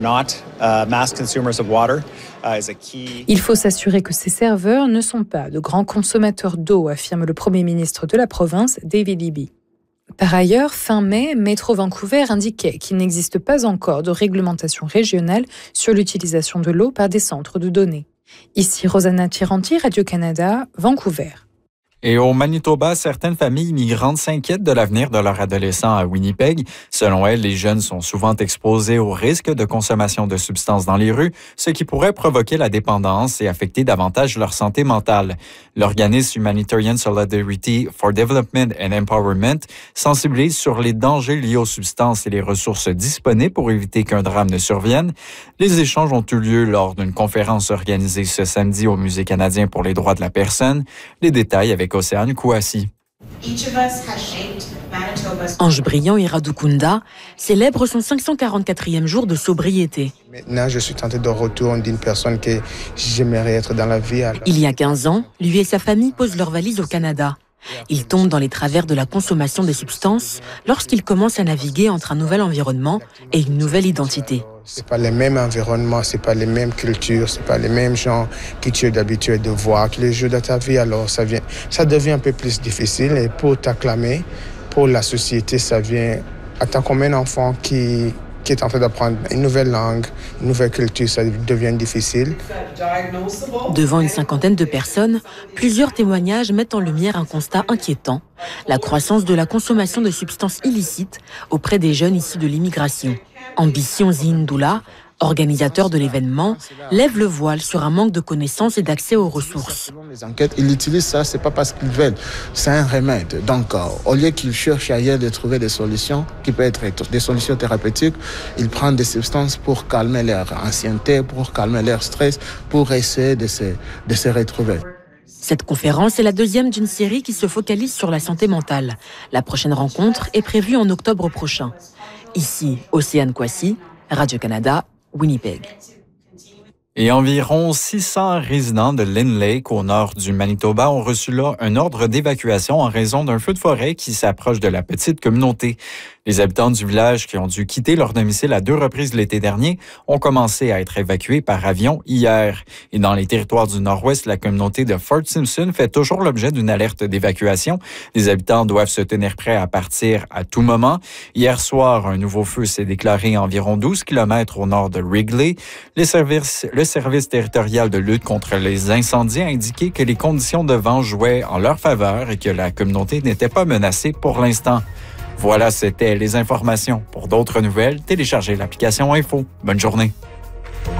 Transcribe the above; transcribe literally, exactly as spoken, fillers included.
Il faut s'assurer que ces serveurs ne sont pas de grands consommateurs d'eau, affirme le Premier ministre de la province, David Eby. Par ailleurs, fin mai, Métro Vancouver indiquait qu'il n'existe pas encore de réglementation régionale sur l'utilisation de l'eau par des centres de données. Ici Rosanna Tiranti, Radio-Canada, Vancouver. Et au Manitoba, certaines familles immigrantes s'inquiètent de l'avenir de leurs adolescents à Winnipeg. Selon elles, les jeunes sont souvent exposés au risque de consommation de substances dans les rues, ce qui pourrait provoquer la dépendance et affecter davantage leur santé mentale. L'organisme Humanitarian Solidarity for Development and Empowerment sensibilise sur les dangers liés aux substances et les ressources disponibles pour éviter qu'un drame ne survienne. Les échanges ont eu lieu lors d'une conférence organisée ce samedi au Musée canadien pour les droits de la personne. Les détails avec Océane Kouassi. Ange Brillant et Radukunda célèbrent son cinq cent quarante-quatrième jour de sobriété. Maintenant, je suis tenté de retour d'une personne que j'aimerais être dans la vie. Alors. Il y a quinze ans, lui et sa famille posent leur valise au Canada. Il tombe dans les travers de la consommation des substances lorsqu'il commence à naviguer entre un nouvel environnement et une nouvelle identité. C'est pas les mêmes environnements, c'est pas les mêmes cultures, c'est pas les mêmes gens que tu es d'habitude de voir tous les jours de ta vie. Alors ça vient, ça devient un peu plus difficile. Et pour t'acclamer, pour la société, ça vient. Attends, comme un enfant qui qui est en train d'apprendre une nouvelle langue, une nouvelle culture, ça devient difficile. Devant une cinquantaine de personnes, plusieurs témoignages mettent en lumière un constat inquiétant, la croissance de la consommation de substances illicites auprès des jeunes issus de l'immigration. Ambition Zindula, organisateur de l'événement, lève le voile sur un manque de connaissances et d'accès aux ressources. Selon les enquêtes, ils utilisent ça, c'est pas parce qu'ils veulent, c'est un remède. Donc, euh, au lieu qu'ils cherchent ailleurs de trouver des solutions, qui peuvent être des solutions thérapeutiques, ils prennent des substances pour calmer leur anxiété, pour calmer leur stress, pour essayer de se, de se retrouver. Cette conférence est la deuxième d'une série qui se focalise sur la santé mentale. La prochaine rencontre est prévue en octobre prochain. Ici, Océane Kouassi, Radio-Canada, Winnipeg. Et environ six cents résidents de Lynn Lake, au nord du Manitoba, ont reçu là un ordre d'évacuation en raison d'un feu de forêt qui s'approche de la petite communauté. Les habitants du village qui ont dû quitter leur domicile à deux reprises l'été dernier ont commencé à être évacués par avion hier. Et dans les territoires du nord-ouest, la communauté de Fort Simpson fait toujours l'objet d'une alerte d'évacuation. Les habitants doivent se tenir prêts à partir à tout moment. Hier soir, un nouveau feu s'est déclaré à environ douze kilomètres au nord de Wrigley. Les services, le service territorial de lutte contre les incendies a indiqué que les conditions de vent jouaient en leur faveur et que la communauté n'était pas menacée pour l'instant. Voilà, c'était les informations. Pour d'autres nouvelles, téléchargez l'application Info. Bonne journée.